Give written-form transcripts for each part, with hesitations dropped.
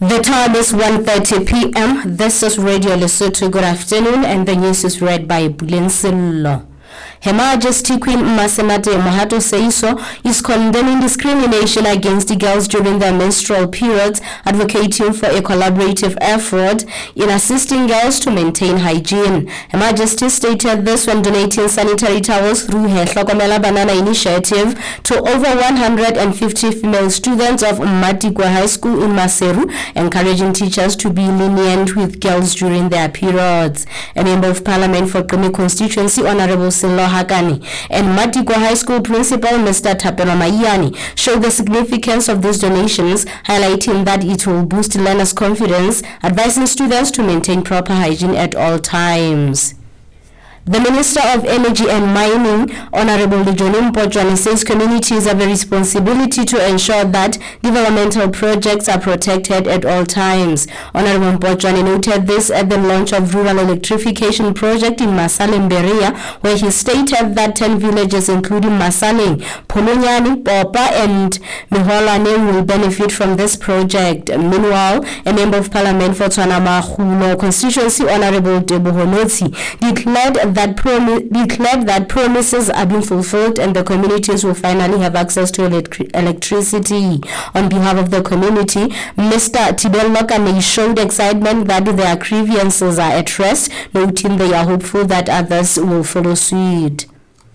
The time is 1:30 p.m. This is Radio Lesotho. Good afternoon, and the news is read by Bulensillo. Her Majesty Queen Masenate Mohato Seiso is condemning discrimination against the girls during their menstrual periods, advocating for a collaborative effort in assisting girls to maintain hygiene. Her Majesty stated this when donating sanitary towels through her Hlokomela Banana initiative to over 150 female students of Matikwa High School in Maseru, encouraging teachers to be lenient with girls during their periods. A member of Parliament for Krimi constituency, Honorable Silo Hakani, and Matikwa High School Principal Mr. Tapelo Mayani showed the significance of these donations, highlighting that it will boost learners' confidence, advising students to maintain proper hygiene at all times. The Minister of Energy and Mining, Honorable Lijoni Mpojwane, says communities have a responsibility to ensure that developmental projects are protected at all times. Honorable Mpojwane noted this at the launch of Rural Electrification Project in Masaleng Berea, where he stated that 10 villages including Masaleng, Pulunyani, Popa and Meholane will benefit from this project. Meanwhile, a Member of Parliament for Tswana Makgulo constituency, Honorable Teboho Notsi, declared that promises are being fulfilled and the communities will finally have access to electricity. On behalf of the community, Mr. Tibel Lokane showed excitement that their grievances are at rest, noting they are hopeful that others will follow suit.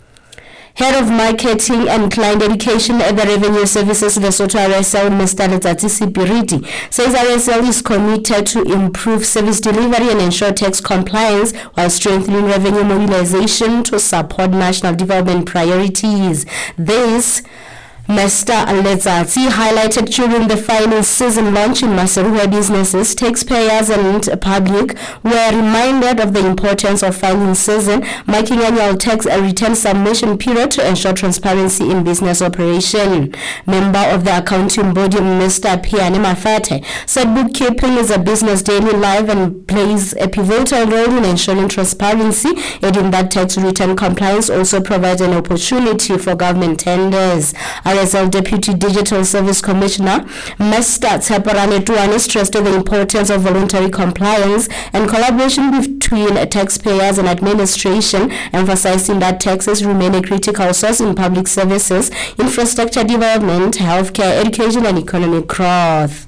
Head of Marketing and Client Education at the Revenue Services Lesotho RSL, Mr. Letsatsi Sipiriti, says RSL is committed to improve service delivery and ensure tax compliance while strengthening revenue mobilization to support national development priorities. This Mr. Letsatsi highlighted during the final season launch in Maseru, where businesses, taxpayers and public were reminded of the importance of filing season, marking annual tax and return submission period to ensure transparency in business operation. Member of the accounting body, Mr. Piane Mafate, said bookkeeping is a business daily life and plays a pivotal role in ensuring transparency, adding that tax return compliance also provides an opportunity for government tenders. RSL Deputy Digital Service Commissioner Mr. Tseporane Tuane stressed the importance of voluntary compliance and collaboration between taxpayers and administration, emphasizing that taxes remain a critical source in public services, infrastructure development, healthcare, education and economic growth.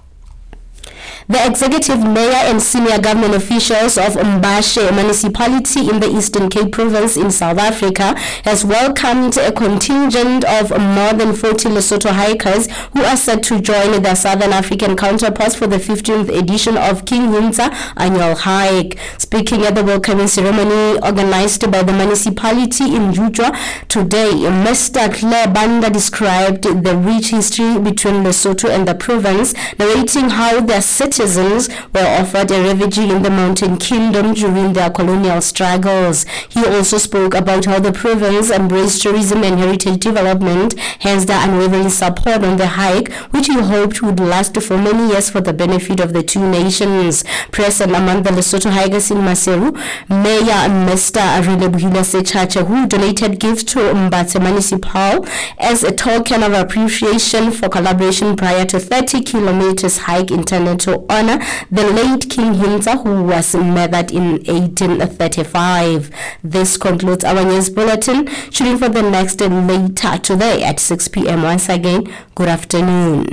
The executive mayor and senior government officials of Mbashe municipality in the Eastern Cape province in South Africa has welcomed a contingent of more than 40 Lesotho hikers who are set to join their Southern African counterparts for the 15th edition of King Hintsa annual hike. Speaking at the welcoming ceremony organized by the municipality in Jutjwa today, Mr. Claire Banda described the rich history between Lesotho and the province, narrating how their citizens were offered a refugee in the Mountain Kingdom during their colonial struggles. He also spoke about how the province embraced tourism and heritage development, hence their unwavering support on the hike, which he hoped would last for many years for the benefit of the two nations. Present among the Lesotho hikers in Maseru, Mayor Mr. Arilebuhile Sechache, who donated gifts to Mbatse Municipal as a token of appreciation for collaboration prior to 30 kilometers hike intended to honor the late King Hintsa, who was murdered in 1835. This concludes our news bulletin. Tuning for the next later today at 6 p.m. Once again, good afternoon.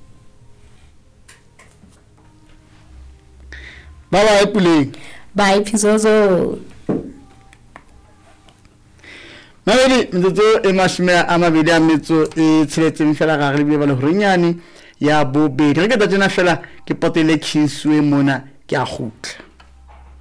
Bye bye, Bye, Pizozo. Mabedi mtso e mashime amabedi a metso e tshiletseng fela ga re bile le horinyane ya bobedi re ke tla tsena fela ke potele khiswe mona ke a gutla.